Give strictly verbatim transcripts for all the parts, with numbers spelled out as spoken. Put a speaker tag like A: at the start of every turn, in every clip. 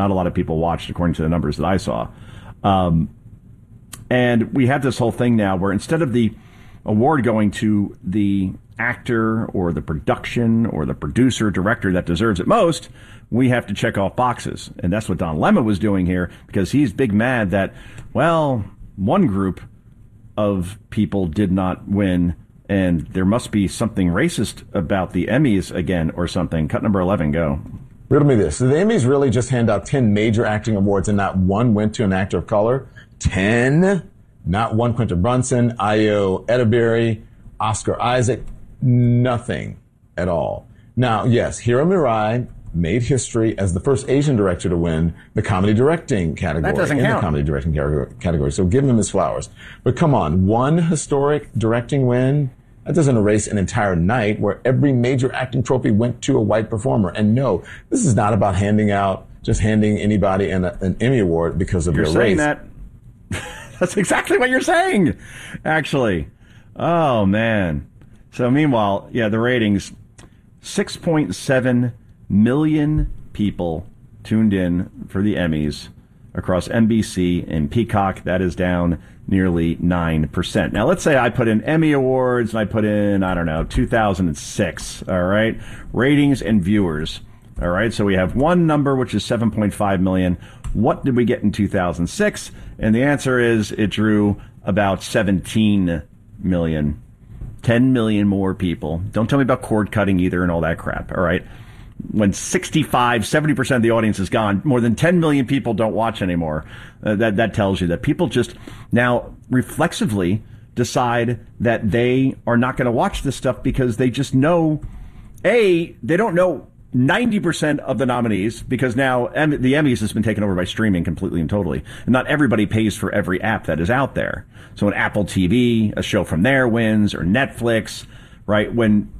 A: not a lot of people watched, according to the numbers that I saw. Um, and we have this whole thing now where instead of the award going to the actor or the production or the producer, director that deserves it most, we have to check off boxes. And that's what Don Lemon was doing here, because he's big mad that, well, one group of people did not win, and there must be something racist about the Emmys again or something. Cut number eleven, go.
B: Riddle me this. Did the Emmys really just hand out ten major acting awards and not one went to an actor of color? ten? Not one Quentin Brunson, Ayo Edebiri, Oscar Isaac. Nothing at all. Now, yes, Hiro Murai made history as the first Asian director to win the comedy directing category.
A: That doesn't
B: in
A: count.
B: the comedy directing category. So give him his flowers. But come on, one historic directing win, that doesn't erase an entire night where every major acting trophy went to a white performer. And no, this is not about handing out, just handing anybody an, an Emmy award because of
A: You're
B: your
A: saying
B: race.
A: that. That's exactly what you're saying, actually. Oh, man. So meanwhile, yeah, the ratings, six point seven million people tuned in for the Emmys across N B C and Peacock. That is down nearly nine percent. Now, let's say I put in Emmy Awards and I put in, I don't know, two thousand six, all right? Ratings and viewers, all right? So we have one number, which is seven point five million. What did we get in two thousand six? And the answer is it drew about seventeen million. ten million more people. Don't tell me about cord cutting either and all that crap, all right? When sixty-five, seventy percent of the audience is gone, more than ten million people don't watch anymore. Uh, that, that tells you that people just now reflexively decide that they are not going to watch this stuff because they just know, A, they don't know ninety percent of the nominees, because now em- the Emmys has been taken over by streaming completely and totally. And not everybody pays for every app that is out there. So when Apple T V, a show from there wins, or Netflix, right? When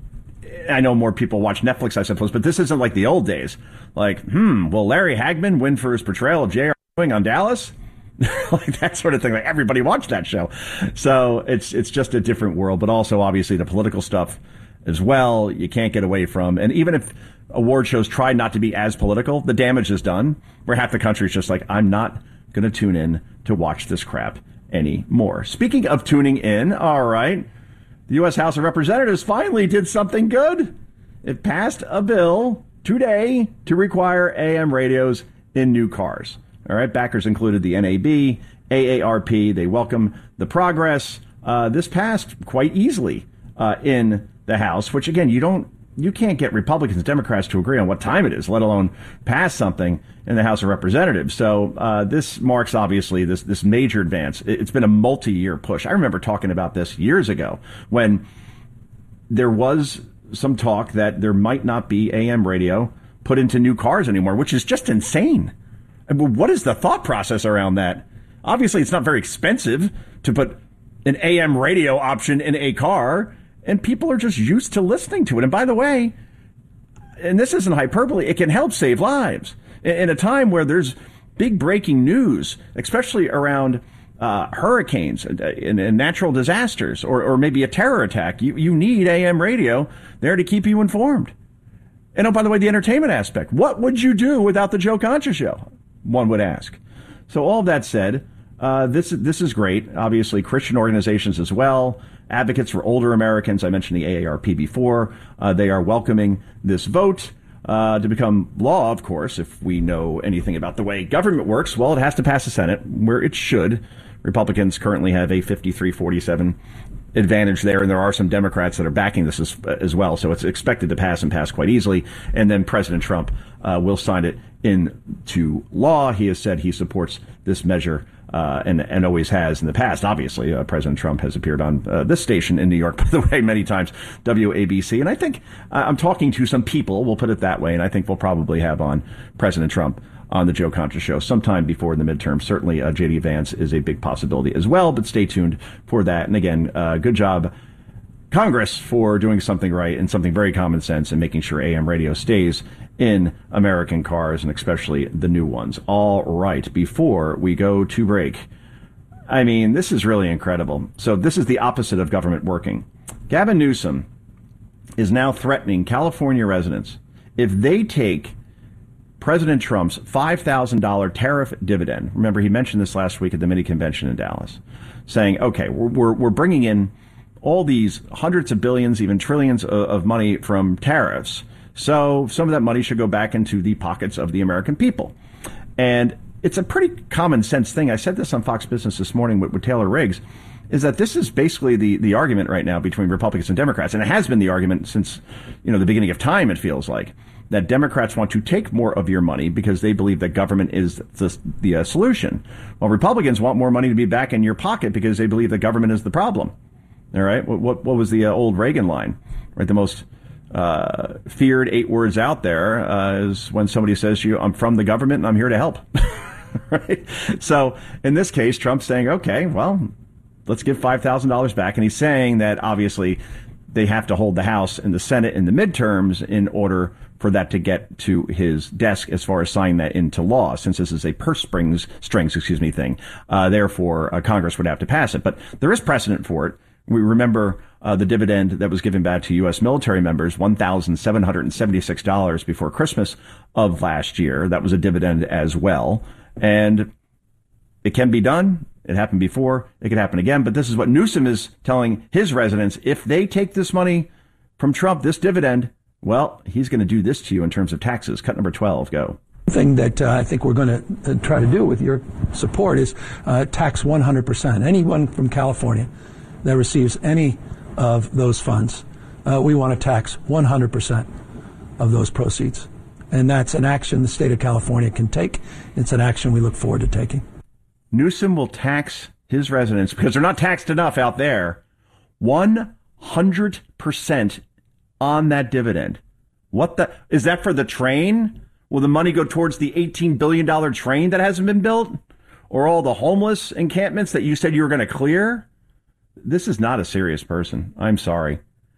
A: I know more people watch Netflix, I suppose, but this isn't like the old days. Like, hmm, will Larry Hagman win for his portrayal of J R. Ewing on Dallas? Like that sort of thing. Like everybody watched that show. So it's it's just a different world, but also obviously the political stuff as well, you can't get away from. And even if award shows try not to be as political, the damage is done, where half the country is just like, I'm not going to tune in to watch this crap anymore. Speaking of tuning in, all right, the U S House of Representatives finally did something good. It passed a bill today to require A M radios in new cars. All right, backers included the N A B, A A R P. They welcome the progress. Uh, this passed quite easily uh, in the House, which, again, you don't You can't get Republicans and Democrats to agree on what time it is, let alone pass something in the House of Representatives. So uh, this marks, obviously, this this major advance. It's been a multi-year push. I remember talking about this years ago when there was some talk that there might not be A M radio put into new cars anymore, which is just insane. I mean, what is the thought process around that? Obviously, it's not very expensive to put an A M radio option in a car, and people are just used to listening to it. And by the way, and this isn't hyperbole, it can help save lives. In a time where there's big breaking news, especially around uh, hurricanes and, and natural disasters, or, or maybe a terror attack, you, you need A M radio there to keep you informed. And oh, by the way, the entertainment aspect. What would you do without the Joe Concha show? One would ask. So all of that said, uh, this, this is great. Obviously, Christian organizations as well, advocates for older Americans. I mentioned the A A R P before. Uh, they are welcoming this vote uh, to become law, of course. If we know anything about the way government works, well, it has to pass the Senate, where it should. Republicans currently have a fifty-three forty-seven advantage there, and there are some Democrats that are backing this as, as well. So it's expected to pass and pass quite easily. And then President Trump uh, will sign it into law. He has said he supports this measure. Uh, and, and always has in the past. Obviously, uh, President Trump has appeared on uh, this station in New York, by the way, many times, W A B C. And I think uh, I'm talking to some people, we'll put it that way, and I think we'll probably have on President Trump on the Joe Concha show sometime before the midterm. Certainly, uh, J D. Vance is a big possibility as well, but stay tuned for that. And again, uh, good job, Congress, for doing something right and something very common sense and making sure A M radio stays in American cars, and especially the new ones. All right, before we go to break, I mean, this is really incredible. So this is the opposite of government working. Gavin Newsom is now threatening California residents if they take President Trump's five thousand dollars tariff dividend. Remember, he mentioned this last week at the mini convention in Dallas, saying, okay, we're, we're, we're bringing in all these hundreds of billions, even trillions of, of money from tariffs. So some of that money should go back into the pockets of the American people. And it's a pretty common sense thing. I said this on Fox Business this morning with, with Taylor Riggs, is that this is basically the, the argument right now between Republicans and Democrats. And it has been the argument since, you know, the beginning of time, it feels like, that Democrats want to take more of your money because they believe that government is the, the uh, solution. While Republicans want more money to be back in your pocket because they believe that government is the problem. All right. What, what, what was the uh, old Reagan line? Right. The most uh, feared eight words out there uh, is when somebody says to you, I'm from the government and I'm here to help. Right. So in this case, Trump's saying, OK, well, let's give five thousand dollars back. And he's saying that obviously they have to hold the House and the Senate in the midterms in order for that to get to his desk as far as signing that into law, since this is a purse strings, strings, excuse me, thing. Uh, therefore, uh, Congress would have to pass it. But there is precedent for it. We remember uh, the dividend that was given back to U S military members, one thousand seven hundred seventy-six dollars before Christmas of last year. That was a dividend as well. And it can be done. It happened before. It could happen again. But this is what Newsom is telling his residents. If they take this money from Trump, this dividend, well, he's going to do this to you in terms of taxes. Cut number twelve, go.
C: Thing that uh, I think we're going to uh, try to do with your support is uh, tax one hundred percent. Anyone from California that receives any of those funds, uh, we want to tax one hundred percent of those proceeds. And that's an action the state of California can take. It's an action we look forward to taking.
A: Newsom will tax his residents, because they're not taxed enough out there, one hundred percent on that dividend. What the, is that for the train? Will the money go towards the eighteen billion dollars train that hasn't been built? Or all the homeless encampments that you said you were going to clear? This is not a serious person. I'm sorry.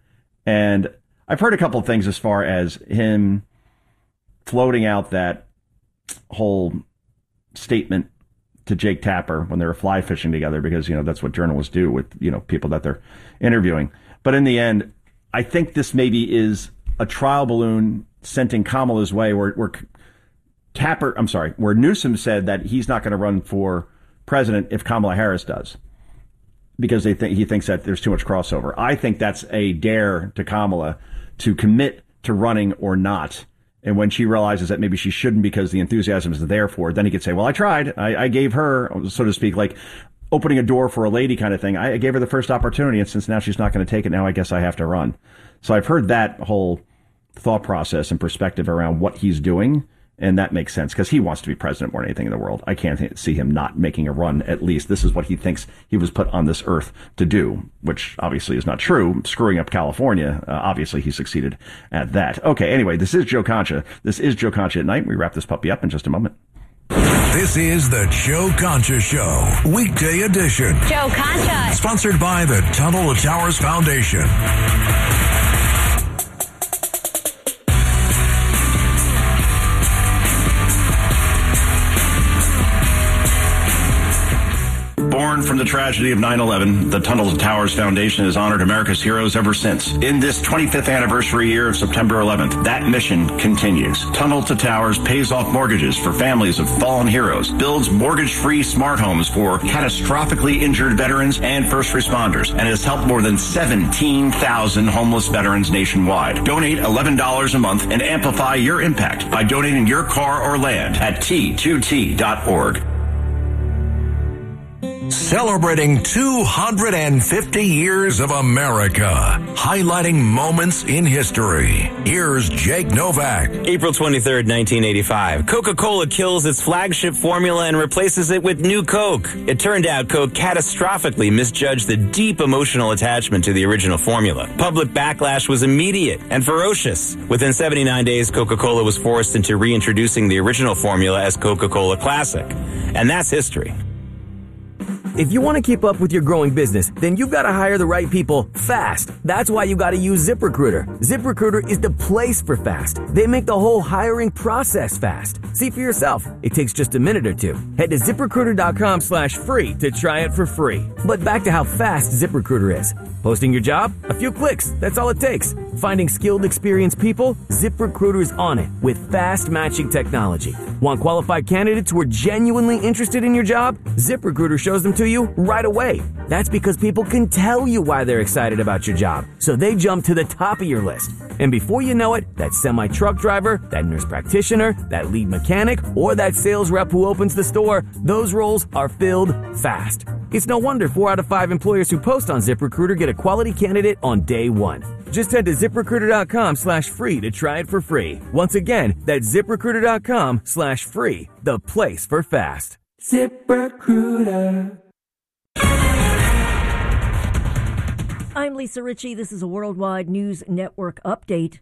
A: And I've heard a couple of things as far as him floating out that whole statement to Jake Tapper when they were fly fishing together, because, you know, that's what journalists do with, you know, people that they're interviewing. But in the end, I think this maybe is a trial balloon sent in Kamala's way, where, where Tapper, I'm sorry, where Newsom said that he's not going to run for president if Kamala Harris does, because they think he thinks that there's too much crossover. I think that's a dare to Kamala to commit to running or not. And when she realizes that maybe she shouldn't because the enthusiasm is there for it, then he could say, well, I tried. I, I gave her, so to speak, like opening a door for a lady kind of thing. I gave her the first opportunity, and since now she's not going to take it, now I guess I have to run. So I've heard that whole thought process and perspective around what he's doing, and that makes sense because he wants to be president more than anything in the world. I can't th- see him not making a run, at least. This is what he thinks he was put on this earth to do, which obviously is not true. Screwing up California, uh, obviously he succeeded at that. Okay, anyway, this is Joe Concha. This is Joe Concha at Night. We wrap this puppy up in just a moment.
D: This is the Joe Concha Show, weekday edition.
E: Joe Concha.
D: Sponsored by the Tunnel to Towers Foundation.
A: Born from the tragedy of nine eleven, the Tunnel to Towers Foundation has honored America's heroes ever since. In this twenty-fifth anniversary year of September eleventh, that mission continues. Tunnel to Towers pays off mortgages for families of fallen heroes, builds mortgage-free smart homes for catastrophically injured veterans and first responders, and has helped more than seventeen thousand homeless veterans nationwide. Donate eleven dollars a month and amplify your impact by donating your car or land at T two T dot org.
D: Celebrating two hundred fifty years of America, highlighting moments in history. Here's Jake Novak.
F: April twenty-third, nineteen eighty-five. Coca-Cola kills its flagship formula and replaces it with New Coke. It turned out Coke catastrophically misjudged the deep emotional attachment to the original formula. Public backlash was immediate and ferocious. Within seventy-nine days, Coca-Cola was forced into reintroducing the original formula as Coca-Cola Classic. And that's history.
G: If you want to keep up with your growing business, then you've got to hire the right people fast. That's why you got to use ZipRecruiter. ZipRecruiter is the place for fast. They make the whole hiring process fast. See for yourself. It takes just a minute or two. Head to ZipRecruiter.com slash free to try it for free. But back to how fast ZipRecruiter is. Posting your job? A few clicks. That's all it takes. Finding skilled, experienced people? ZipRecruiter's on it with fast matching technology. Want qualified candidates who are genuinely interested in your job? ZipRecruiter shows them to you right away. That's because people can tell you why they're excited about your job, so they jump to the top of your list. And before you know it, that semi-truck driver, that nurse practitioner, that lead mechanic, or that sales rep who opens the store, those roles are filled fast. It's no wonder four out of five employers who post on ZipRecruiter get a quality candidate on day one. Just head to ZipRecruiter.com slash free to try it for free. Once again, that's ZipRecruiter.com slash free, the place for fast. ZipRecruiter.
E: I'm Lisa Ritchie. This is a Worldwide News Network update.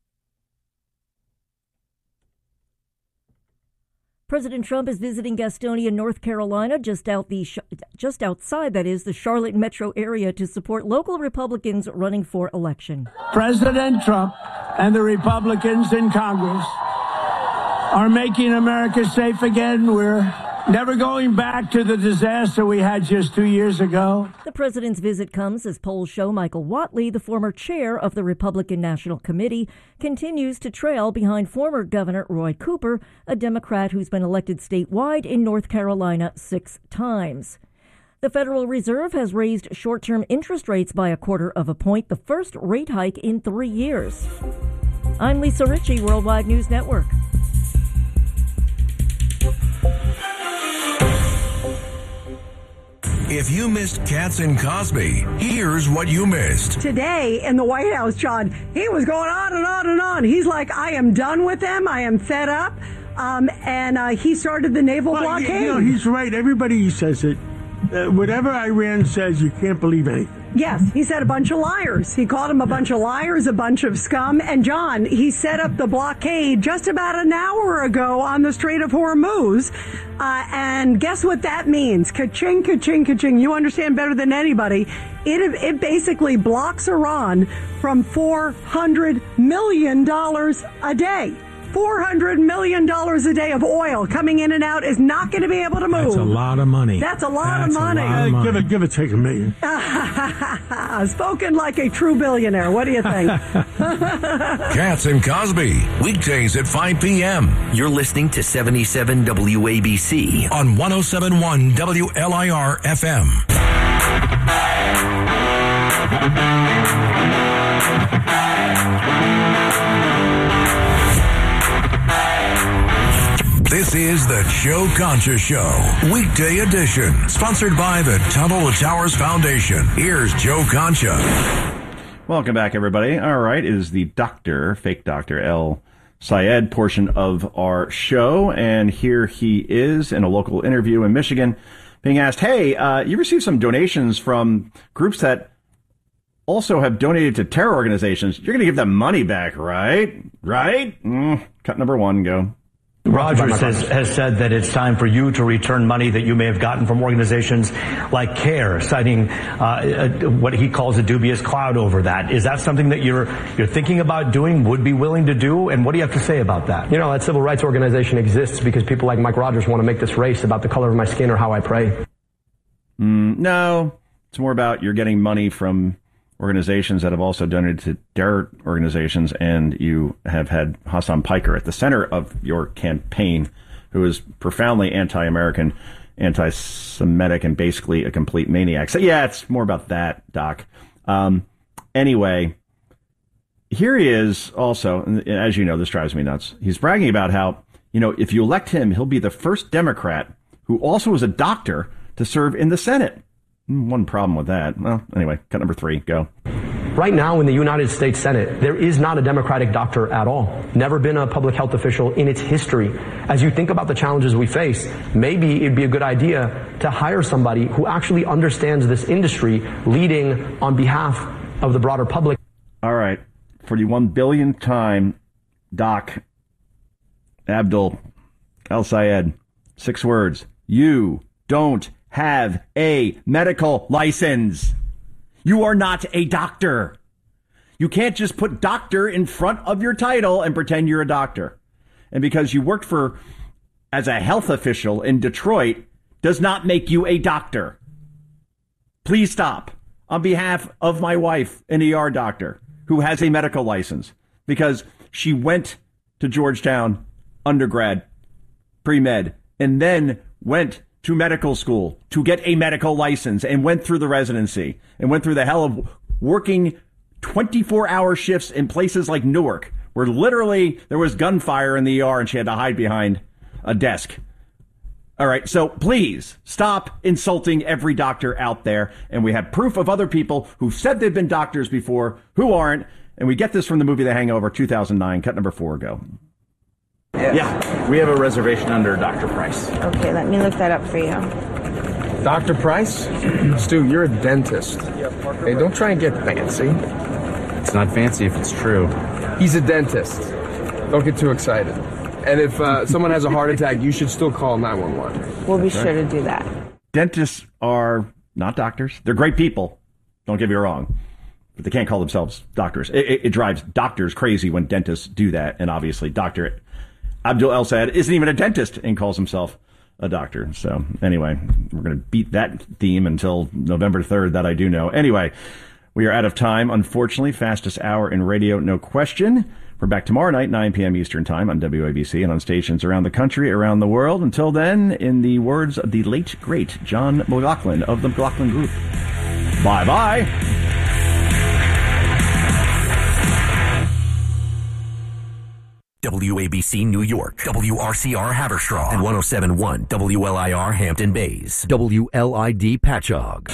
E: President Trump is visiting Gastonia, North Carolina, just out the just outside, that is, the Charlotte metro area to support local Republicans running for election.
H: President Trump and the Republicans in Congress are making America safe again. We're never going back to the disaster we had just two years ago.
E: The president's visit comes as polls show Michael Whatley, the former chair of the Republican National Committee, continues to trail behind former Governor Roy Cooper, a Democrat who's been elected statewide in North Carolina six times. The Federal Reserve has raised short-term interest rates by a quarter of a point, the first rate hike in three years. I'm Lisa Ritchie, Worldwide News Network.
D: If you missed Katz and Cosby, here's what you missed.
I: Today in the White House, John, he was going on and on and on. He's like, I am done with them. I am fed up. Um, and uh, he started the naval
H: well,
I: blockade.
H: You know, he's right. Everybody says it. Uh, whatever Iran says, you can't believe anything.
I: Yes, he said a bunch of liars. He called them a bunch of liars, a bunch of scum. And John, he set up the blockade just about an hour ago on the Strait of Hormuz. Uh, and guess what that means? Ka-ching, ka-ching, ka-ching. You understand better than anybody. It, it basically blocks Iran from four hundred million dollars a day. four hundred million dollars a day of oil coming in and out is not going to be able to move.
H: That's a lot of money.
I: That's a lot
H: That's
I: of money.
H: A lot of money. Give it, give it, take a million.
I: Spoken like a true billionaire. What do you think?
D: Katz and Cosby, weekdays at five p.m.
J: You're listening to seventy-seven W A B C
D: on one oh seven point one W L I R F M. This is the Joe Concha Show, weekday edition, sponsored by the Tunnel to Towers Foundation. Here's Joe Concha.
A: Welcome back, everybody. All right, it is the Doctor, fake Doctor El Sayed portion of our show, and here he is in a local interview in Michigan, being asked, hey, uh, you received some donations from groups that also have donated to terror organizations. You're going to give them money back, right? Right? Mm, cut number one, go.
K: Rogers has, has said that it's time for you to return money that you may have gotten from organizations like CARE, citing uh, a, what he calls a dubious cloud over that. Is that something that you're you're thinking about doing, would be willing to do? And what do you have to say about that?
L: You know, that civil rights organization exists because people like Mike Rogers want to make this race about the color of my skin or how I pray.
A: Mm, no, it's more about you're getting money from organizations that have also donated to terror organizations, and you have had Hassan Piker at the center of your campaign, who is profoundly anti-American, anti-Semitic, and basically a complete maniac. So yeah, it's more about that, Doc. Um, anyway, here he is also, and as you know, this drives me nuts. He's bragging about how, you know, if you elect him, he'll be the first Democrat who also is a doctor to serve in the Senate. One problem with that. Well, anyway, cut number three, go.
L: Right now in the United States Senate, there is not a Democratic doctor at all. Never been a public health official in its history. As you think about the challenges we face, maybe it'd be a good idea to hire somebody who actually understands this industry, leading on behalf of the broader public.
A: All right. For the one billionth time, Doc Abdul El Sayed, six words. You don't have a medical license. You are not a doctor. You can't just put doctor in front of your title and pretend you're a doctor. And because you worked for as a health official in Detroit does not make you a doctor. Please stop. On behalf of my wife, an E R doctor, who who has a medical license because she went to Georgetown undergrad, pre-med, and then went to medical school to get a medical license and went through the residency and went through the hell of working twenty-four hour shifts in places like Newark, where literally there was gunfire in the E R and she had to hide behind a desk. All right, so please stop insulting every doctor out there. And we have proof of other people who've said they've been doctors before who aren't. And we get this from the movie The Hangover, two thousand nine, cut number four, go.
M: Yes. Yeah, we have a reservation under Doctor Price.
N: Okay, let me look that up for you.
O: Doctor Price? Stu, you're a dentist. Hey, don't try and get fancy.
M: It's not fancy if it's true.
O: He's a dentist. Don't get too excited. And if uh, someone has a heart attack, you should still call nine one one.
N: We'll be sure to do that.
A: Dentists are not doctors. They're great people. Don't get me wrong. But they can't call themselves doctors. It, it, it drives doctors crazy when dentists do that. And obviously, Doctor Abdul El Sayed isn't even a dentist and calls himself a doctor. So anyway, we're going to beat that theme until November third. That I do know. Anyway, we are out of time, unfortunately. Fastest hour in radio, no question. We're back tomorrow night, nine p.m. Eastern Time on W A B C and on stations around the country, around the world. Until then, in the words of the late, great John McLaughlin of the McLaughlin Group, bye-bye.
J: W A B C New York, W R C R Haverstraw, and one oh seven point one W L I R Hampton Bays, W L I D Patchogue.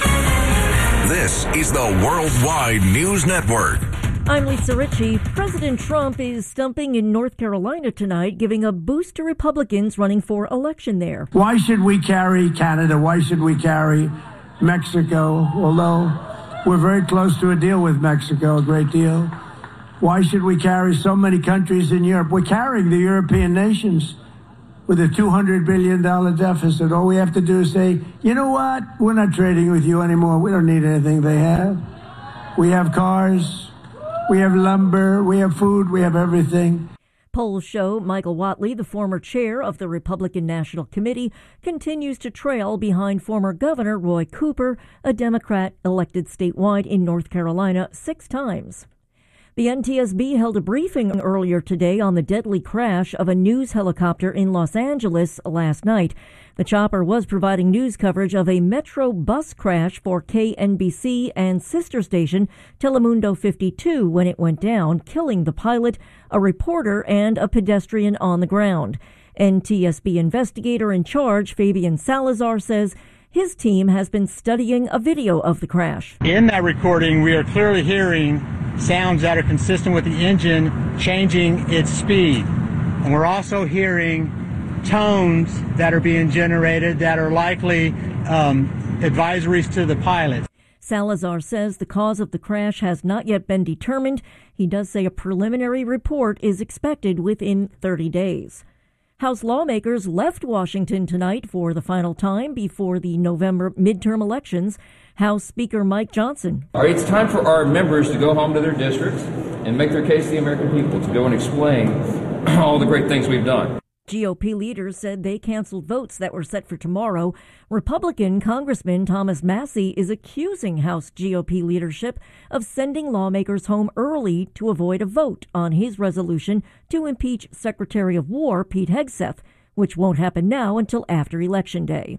D: This is the Worldwide News Network.
E: I'm Lisa Ritchie. President Trump is stumping in North Carolina tonight, giving a boost to Republicans running for election there.
H: Why should we carry Canada? Why should we carry Mexico? Although we're very close to a deal with Mexico, a great deal. Why should we carry so many countries in Europe? We're carrying the European nations with a two hundred billion dollars deficit. All we have to do is say, you know what? We're not trading with you anymore. We don't need anything they have. We have cars. We have lumber, we have food, we have everything.
E: Polls show Michael Whatley, the former chair of the Republican National Committee, continues to trail behind former Governor Roy Cooper, a Democrat elected statewide in North Carolina six times. The N T S B held a briefing earlier today on the deadly crash of a news helicopter in Los Angeles last night. The chopper was providing news coverage of a Metro bus crash for K N B C and sister station Telemundo fifty-two when it went down, killing the pilot, a reporter, and a pedestrian on the ground. N T S B investigator in charge, Fabian Salazar, says his team has been studying a video of the crash.
P: In that recording, we are clearly hearing sounds that are consistent with the engine changing its speed. And we're also hearing tones that are being generated that are likely um, advisories to the pilot.
E: Salazar says the cause of the crash has not yet been determined. He does say a preliminary report is expected within thirty days. House lawmakers left Washington tonight for the final time before the November midterm elections. House Speaker Mike Johnson.
Q: All right, it's time for our members to go home to their districts and make their case to the American people, to go and explain all the great things we've done.
E: G O P leaders said they canceled votes that were set for tomorrow. Republican Congressman Thomas Massie is accusing House G O P leadership of sending lawmakers home early to avoid a vote on his resolution to impeach Secretary of War Pete Hegseth, which won't happen now until after Election Day.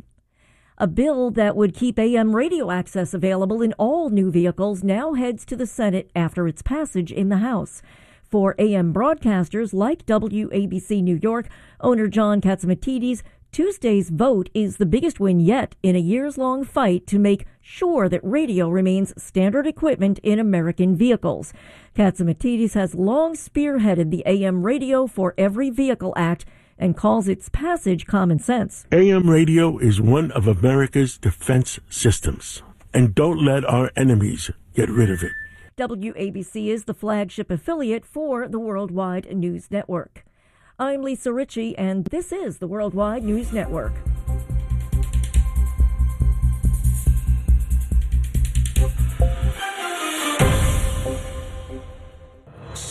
E: A bill that would keep A M radio access available in all new vehicles now heads to the Senate after its passage in the House. For A M broadcasters like W A B C New York, owner John Katzimatidis, Tuesday's vote is the biggest win yet in a years-long fight to make sure that radio remains standard equipment in American vehicles. Katzimatidis has long spearheaded the A M Radio for Every Vehicle Act and calls its passage common sense.
R: A M radio is one of America's defense systems, and don't let our enemies get rid of it.
E: W A B C is the flagship affiliate for the Worldwide News Network. I'm Lisa Ritchie, and this is the Worldwide News Network.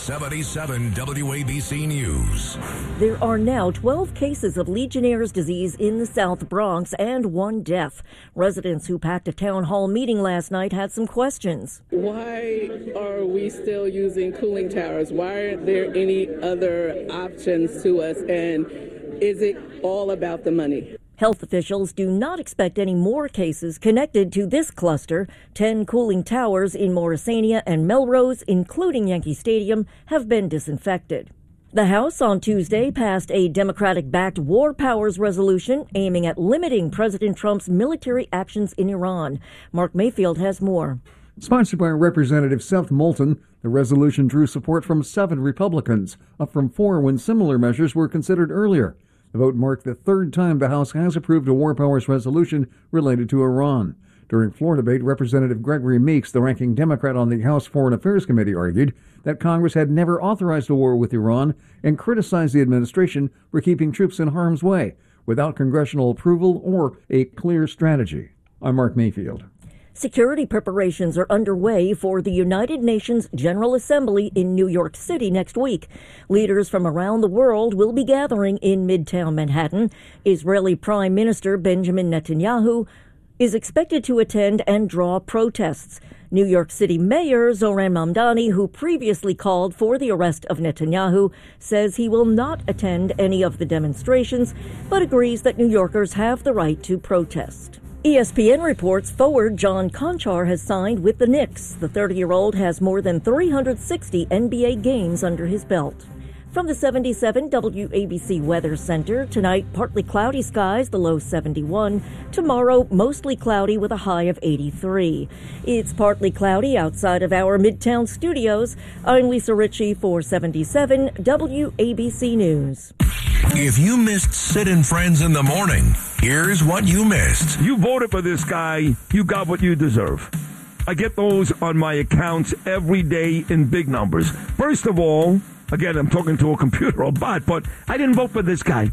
D: seventy-seven W A B C News.
E: There are now twelve cases of Legionnaire's disease in the South Bronx and one death. Residents who packed a town hall meeting last night had some questions.
S: Why are we still using cooling towers? Why aren't there any other options to us? And is it all about the money?
E: Health officials do not expect any more cases connected to this cluster. Ten cooling towers in Morrisania and Melrose, including Yankee Stadium, have been disinfected. The House on Tuesday passed a Democratic-backed war powers resolution aiming at limiting President Trump's military actions in Iran. Mark Mayfield has more.
T: Sponsored by Representative Seth Moulton, the resolution drew support from seven Republicans, up from four when similar measures were considered earlier. The vote marked the third time the House has approved a war powers resolution related to Iran. During floor debate, Representative Gregory Meeks, the ranking Democrat on the House Foreign Affairs Committee, argued that Congress had never authorized a war with Iran and criticized the administration for keeping troops in harm's way without congressional approval or a clear strategy. I'm Mark Mayfield.
E: Security preparations are underway for the United Nations General Assembly in New York City next week. Leaders from around the world will be gathering in Midtown Manhattan. Israeli Prime Minister Benjamin Netanyahu is expected to attend and draw protests. New York City Mayor Zoran Mamdani, who previously called for the arrest of Netanyahu, says he will not attend any of the demonstrations, but agrees that New Yorkers have the right to protest. E S P N reports forward John Konchar has signed with the Knicks. The thirty-year-old has more than three hundred sixty N B A games under his belt. From the seventy-seven W A B C Weather Center, tonight partly cloudy skies, the low seventy-one. Tomorrow, mostly cloudy with a high of eighty-three. It's partly cloudy outside of our Midtown studios. I'm Lisa Ritchie for seventy-seven W A B C News.
D: If you missed Sid and Friends in the morning, here's what you missed.
U: You voted for this guy, you got what you deserve. I get those on my accounts every day in big numbers. First of all, again, I'm talking to a computer or bot, but I didn't vote for this guy.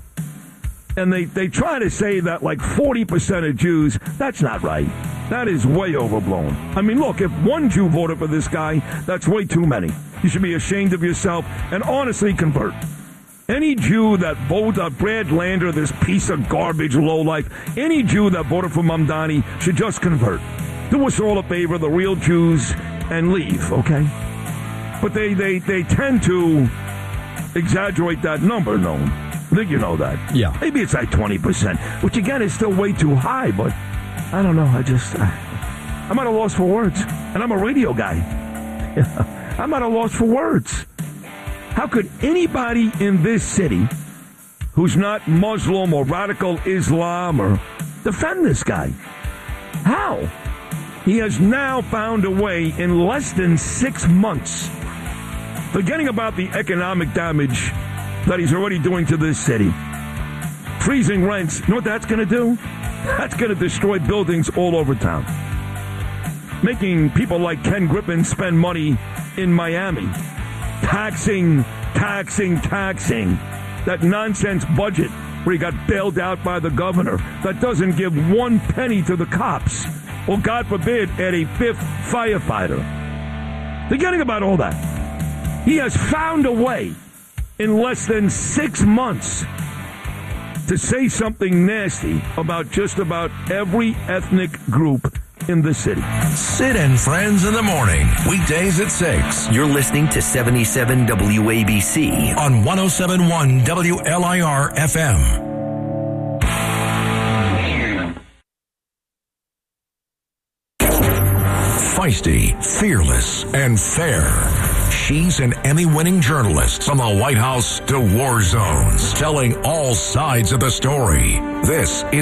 U: And they, they try to say that like forty percent of Jews, that's not right. That is way overblown. I mean, look, if one Jew voted for this guy, that's way too many. You should be ashamed of yourself and honestly convert. Any Jew that voted uh, Brad Lander, this piece of garbage lowlife, any Jew that voted for Mamdani should just convert. Do us all a favor, the real Jews, and leave, okay? But they, they, they tend to exaggerate that number, no? I think you know that.
V: Yeah.
U: Maybe it's like twenty percent, which again is still way too high, but I don't know. I just, uh, I'm at a loss for words. And I'm a radio guy. I'm at a loss for words. How could anybody in this city who's not Muslim or radical Islam or defend this guy? How? He has now found a way in less than six months, forgetting about the economic damage that he's already doing to this city. Freezing rents, you know what that's going to do? That's going to destroy buildings all over town. Making people like Ken Griffin spend money in Miami. Taxing, taxing, taxing. That nonsense budget where he got bailed out by the governor that doesn't give one penny to the cops. Or, God forbid, add a fifth firefighter. Forgetting about all that. He has found a way in less than six months to say something nasty about just about every ethnic group in the city.
D: Sid and Friends in the morning, weekdays at six.
J: You're listening to seventy-seven W A B C
D: on one oh seven point one W L I R F M. Feisty, fearless, and fair. She's an Emmy-winning journalist from the White House to war zones, telling all sides of the story. This is